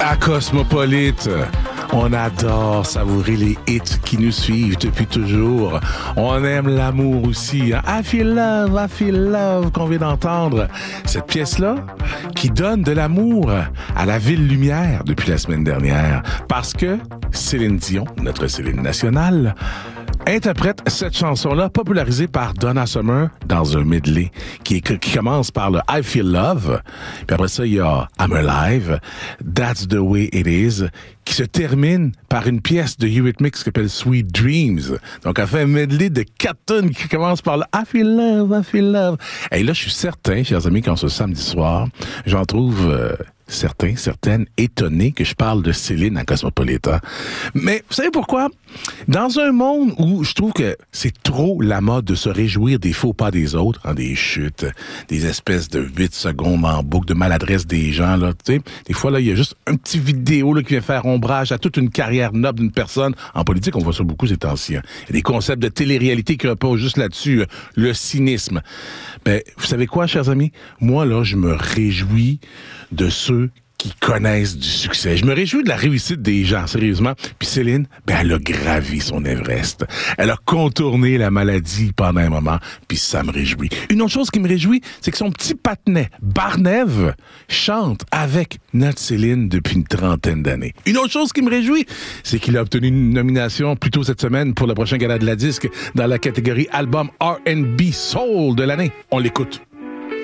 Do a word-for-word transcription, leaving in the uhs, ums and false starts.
À Cosmopolite, on adore savourer les hits qui nous suivent depuis toujours. On aime l'amour aussi. Hein? I Feel Love, I Feel Love qu'on vient d'entendre. Cette pièce-là qui donne de l'amour à la Ville Lumière depuis la semaine dernière. Parce que Céline Dion, notre Céline nationale, interprète cette chanson-là popularisée par Donna Summer dans un medley qui, qui commence par le I Feel Love, puis après ça il y a I'm Alive, That's the Way It Is, qui se termine par une pièce de Eurythmics qui s'appelle Sweet Dreams. Donc elle fait un medley de quatre tunes qui commence par le I Feel Love, I Feel Love. Et là je suis certain, chers amis, qu'en ce samedi soir, j'en trouve euh, certains, certaines étonnés que je parle de Céline à Cosmopolitan. Mais vous savez pourquoi? Dans un monde où je trouve que c'est trop la mode de se réjouir des faux pas des autres, hein, des chutes, des espèces de huit secondes en boucle, de maladresse des gens, là, tu sais. Des fois, là, il y a juste un petit vidéo, là, qui vient faire ombrage à toute une carrière noble d'une personne. En politique, on voit ça beaucoup ces temps-ci, hein. Il y a des concepts de télé-réalité qui reposent juste là-dessus, euh, le cynisme. Ben, vous savez quoi, chers amis? Moi, là, je me réjouis de ceux qui connaissent du succès. Je me réjouis de la réussite des gens, sérieusement. Puis Céline, ben elle a gravi son Everest. Elle a contourné la maladie pendant un moment, puis ça me réjouit. Une autre chose qui me réjouit, c'est que son petit patinet, Barnève, chante avec notre Céline depuis une trentaine d'années. Une autre chose qui me réjouit, c'est qu'il a obtenu une nomination plus tôt cette semaine pour le prochain gala de la disque dans la catégorie Album R and B Soul de l'année. On l'écoute.